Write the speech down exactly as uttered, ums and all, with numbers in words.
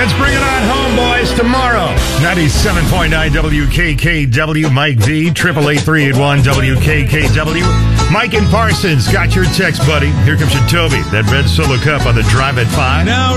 Let's bring it on home, boys, tomorrow. ninety-seven point nine W K K W, Mike V, triple eight three eight one W K K W. Mike and Parsons got your text, buddy. Here comes your Toby. That red Solo Cup on the drive at five. Now